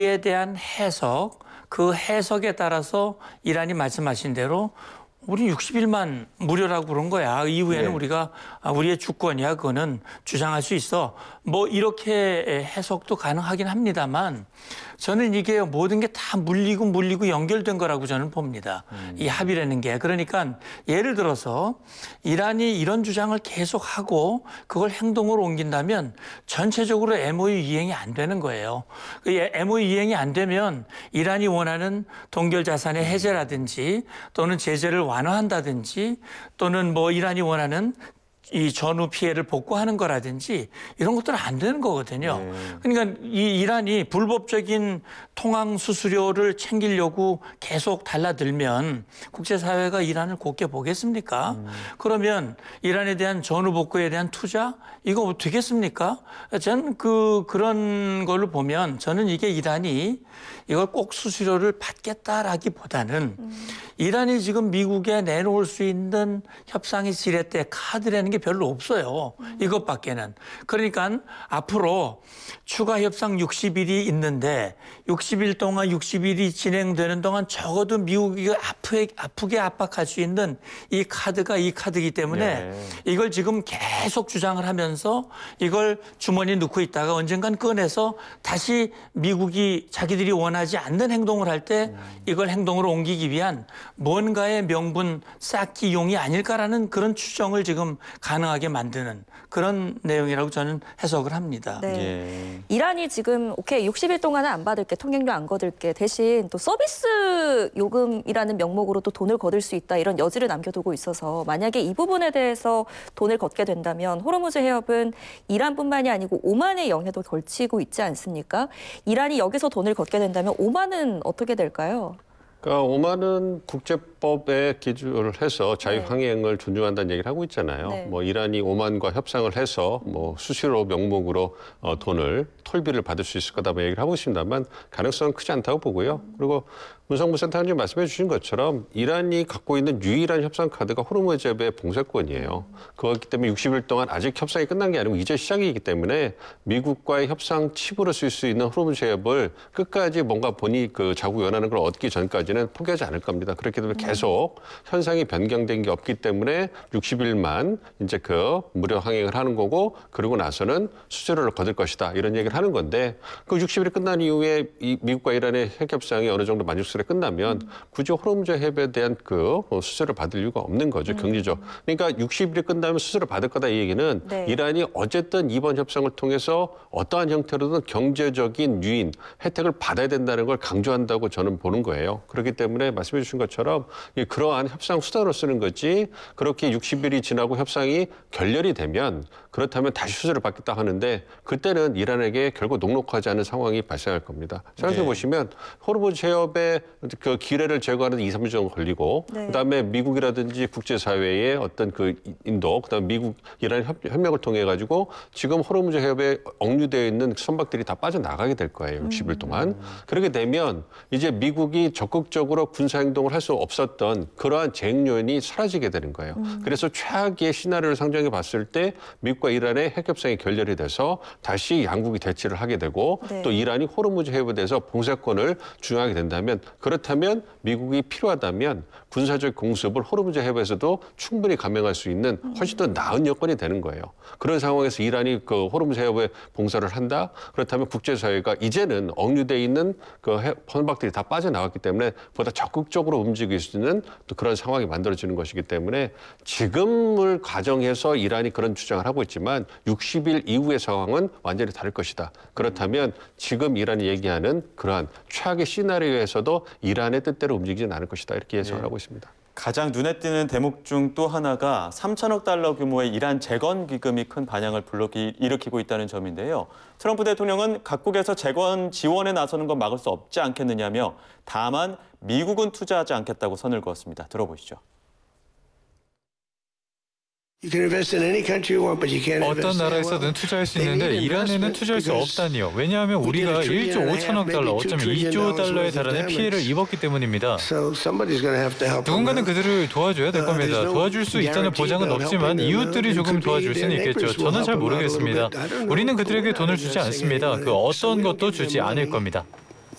에 대한 해석, 그 해석에 따라서 이란이 말씀하신 대로 우리 60일만 무료라고 그런 거야. 이후에는 우리가 우리의 주권이야. 그거는 주장할 수 있어. 뭐 이렇게 해석도 가능하긴 합니다만 저는 이게 모든 게 다 물리고 연결된 거라고 저는 봅니다. 이 합의라는 게. 그러니까 예를 들어서 이란이 이런 주장을 계속하고 그걸 행동으로 옮긴다면 전체적으로 MOU 이행이 안 되는 거예요. 그 MOU 이행이 안 되면 이란이 원하는 동결 자산의 해제라든지 또는 제재를 완화한다든지 또는 뭐 이란이 원하는 이 전후 피해를 복구하는 거라든지 이런 것들은 안 되는 거거든요. 그러니까 이 이란이 불법적인 통항 수수료를 챙기려고 계속 달라들면 국제사회가 이란을 곱게 보겠습니까? 그러면 이란에 대한 전후 복구에 대한 투자 이거 되겠습니까? 저는 그런 걸로 보면 저는 이게 이란이 이걸 꼭 수수료를 받겠다라기보다는 이란이 지금 미국에 내놓을 수 있는 협상의 지렛대 카드라는 게 별로 없어요. 이것밖에는. 그러니까 앞으로 추가 협상 60일이 있는데 60일 동안 60일이 진행되는 동안 적어도 미국이 아프게 압박할 수 있는 이 카드가 이 카드이기 때문에 이걸 지금 계속 주장을 하면서 이걸 주머니에 넣고 있다가 언젠간 꺼내서 다시 미국이 자기들이 원하지 않는 행동을 할 때 이걸 행동으로 옮기기 위한 뭔가의 명분 쌓기용이 아닐까라는 그런 추정을 지금 가능하게 만드는 그런 내용이라고 저는 해석을 합니다. 네. 이란이 지금 오케이 60일 동안은 안 받을게, 통행료 안 거둘게 대신 또 서비스 요금이라는 명목으로 또 돈을 거둘 수 있다 이런 여지를 남겨두고 있어서 만약에 이 부분에 대해서 돈을 걷게 된다면 호르무즈 해협은 이란뿐만이 아니고 오만의 영해도 걸치고 있지 않습니까? 이란이 여기서 돈을 걷게 된다면 오만은 어떻게 될까요? 그러니까 오만은 국제법에 기준을 해서 자유항해행을 존중한다는 얘기를 하고 있잖아요. 뭐 이란이 오만과 협상을 해서 뭐 수수료 명목으로 돈을 톨비를 받을 수 있을 거다 뭐 얘기를 하고 있습니다만 가능성은 크지 않다고 보고요. 그리고 문성무 센터장님 말씀해 주신 것처럼 이란이 갖고 있는 유일한 협상 카드가 호르무즈 해협의 봉쇄권이에요. 그렇기 때문에 60일 동안 아직 협상이 끝난 게 아니고 이제 시작이기 때문에 미국과의 협상 칩으로 쓸 수 있는 호르무즈 해협을 끝까지 뭔가 본인이 그 자국 원하는 걸 얻기 전까지는 포기하지 않을 겁니다. 그렇기 때문에 계속 현상이 변경된 게 없기 때문에 60일만 이제 그 무료 항행을 하는 거고 그러고 나서는 수수료를 거둘 것이다 이런 얘기를 하는 건데 그 60일이 끝난 이후에 이 미국과 이란의 핵 협상이 어느 정도 만족스럽게 끝나면 굳이 호르무즈 해협에 대한 그 수수료를 받을 이유가 없는 거죠, 경제적. 그러니까 60일이 끝나면 수수료를 받을 거다 이 얘기는 이란이 어쨌든 이번 협상을 통해서 어떠한 형태로든 경제적인 유인, 혜택을 받아야 된다는 걸 강조한다고 저는 보는 거예요. 그렇기 때문에 말씀해 주신 것처럼 그러한 협상 수단으로 쓰는 거지 그렇게 60일이 지나고 협상이 결렬이 되면 그렇다면 다시 수수료를 받겠다 하는데 그때는 이란에게 결국 녹록하지 않은 상황이 발생할 겁니다. 생각해 보시면 호르무즈 해협의 그 기뢰를 제거하는 데 2, 3주 정도 걸리고 그다음에 미국이라든지 국제사회의 어떤 그 인도 그다음에 미국 이란 협력을 통해 가지고 지금 호르무즈 해협에 억류되어 있는 선박들이 다 빠져나가게 될 거예요. 60일 동안. 그렇게 되면 이제 미국이 적극적으로 군사행동을 할 수 없었던 그러한 재행 요인이 사라지게 되는 거예요. 그래서 최악의 시나리오를 상정해 봤을 때 미국과 이란의 핵협상이 결렬이 돼서 다시 양국이 대치를 하게 되고 또 이란이 호르무즈 해협에 대해서 봉쇄권을 주장하게 된다면 그렇다면 미국이 필요하다면 군사적 공습을 호르무즈 해협에서도 충분히 감행할 수 있는 훨씬 더 나은 여건이 되는 거예요. 그런 상황에서 이란이 그 호르무즈 해협에 봉쇄를 한다? 그렇다면 국제사회가 이제는 억류돼 있는 그 선박들이 다 빠져나왔기 때문에 보다 적극적으로 움직일 수 있는 또 그런 상황이 만들어지는 것이기 때문에 지금을 가정해서 이란이 그런 주장을 하고 있지만 60일 이후의 상황은 완전히 다를 것이다. 그렇다면 지금 이란이 얘기하는 그러한 최악의 시나리오에서도 이란의 뜻대로 움직이지는 않을 것이다. 이렇게 예상을 하고 있습니다. 가장 눈에 띄는 대목 중 또 하나가 3천억 달러 규모의 이란 재건 기금이 큰 반향을 일으키고 있다는 점인데요. 트럼프 대통령은 각국에서 재건 지원에 나서는 건 막을 수 없지 않겠느냐며 다만 미국은 투자하지 않겠다고 선을 그었습니다. 들어보시죠. 어떤 나라에서든 투자할 수 있는데 이란에는 투자할 수 없다니요. 왜냐하면 우리가 1조 5천억 달러, 어쩌면 2조 달러에 달하는 피해를 입었기 때문입니다. 누군가는 그들을 도와줘야 될 겁니다. 도와줄 수 있다는 보장은 없지만 이웃들이 조금 도와줄 수는 있겠죠. 저는 잘 모르겠습니다. 우리는 그들에게 돈을 주지 않습니다. 그 어떤 것도 주지 않을 겁니다.